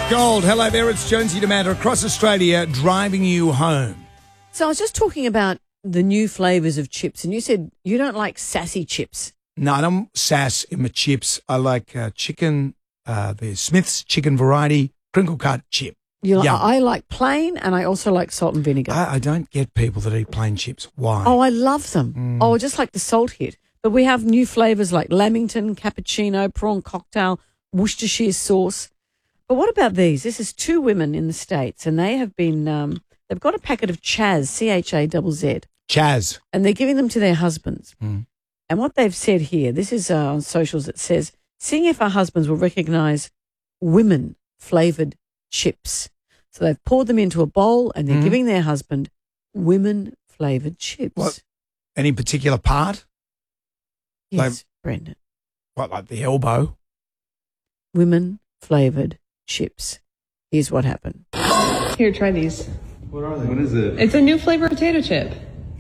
Gold. Hello there, it's Jonesy Demanda across Australia driving you home. So I was just talking about the new flavours of chips, and you said you don't like sassy chips. No, I don't sass in my chips. I like chicken, the Smith's chicken variety, crinkle cut chip. I like plain, and I also like salt and vinegar. I don't get people that eat plain chips. Why? Oh, I love them. Oh, just like the salt hit. But we have new flavours like lamington, cappuccino, prawn cocktail, Worcestershire sauce. But what about these? This is two women in the States, and they have been, they've got a packet of Chaz, C-H-A-Z-Z. Chaz. And they're giving them to their husbands. Mm. And what they've said here, this is on socials, it says, seeing if our husbands will recognise women-flavoured chips. So they've poured them into a bowl and they're giving their husband women-flavoured chips. What? Any particular part? Yes, Brendan. What, like the elbow? Women-flavoured chips. Here's what happened. Here, try these. What are they? What is it? It's a new flavor potato chip.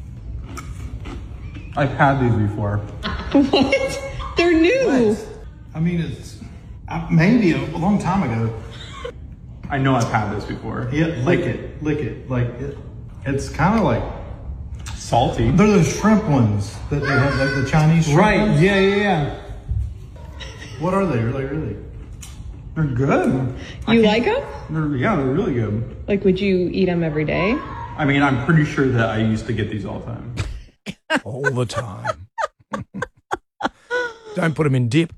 I've had these before. What? They're new. What? I mean, it's maybe a long time ago. I know I've had this before. Yeah, lick it. Like it's kind of like salty. They're those shrimp ones that they have, like the Chinese shrimp ones. Yeah. What are they? Really? They're good. You like them? They're really good. Like, would you eat them every day? I mean, I'm pretty sure that I used to get these all the time. All the time. Don't put them in dip.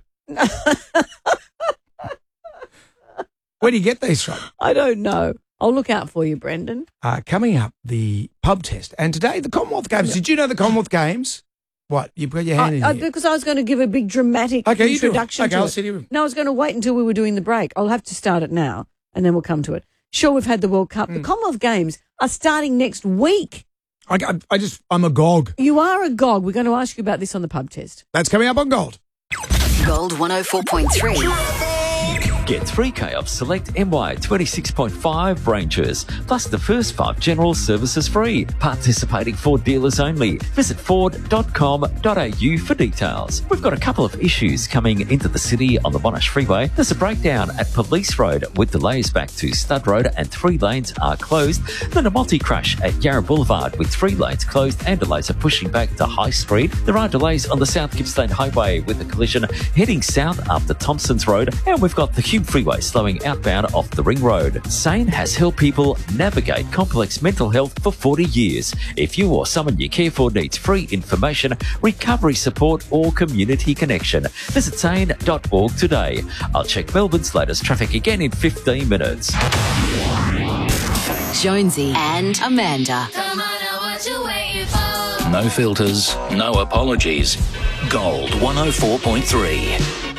Where do you get these from? I don't know. I'll look out for you, Brendan. Coming up, the pub test. And today, the Commonwealth Games. Yeah. Did you know the Commonwealth Games? What? You've got your hand in here. Because I was going to give a big dramatic introduction to I'll it. sit here. No, I was going to wait until we were doing the break. I'll have to start it now, and then we'll come to it. Sure, we've had the World Cup. The Commonwealth Games are starting next week. I'm agog. You are agog. We're going to ask you about this on the pub test. That's coming up on Gold. Gold 104.3. Get 3K off select MY 26.5 ranges, plus the first 5 general services free. Participating Ford dealers only. Visit ford.com.au for details. We've got a couple of issues coming into the city on the Monash Freeway. There's a breakdown at Police Road with delays back to Stud Road and 3 lanes are closed. Then a multi-crash at Yarra Boulevard with 3 lanes closed and delays are pushing back to High Street. There are delays on the South Gippsland Highway with a collision heading south up the Thompsons Road. And we've got the Hume Freeway slowing outbound off the Ring Road. SANE has helped people navigate complex mental health for 40 years. If you or someone you care for needs free information, recovery support or community connection, visit sane.org today. I'll check Melbourne's latest traffic again in 15 minutes. Jonesy and Amanda. Come on, now what you waiting for? No filters, no apologies. Gold 104.3.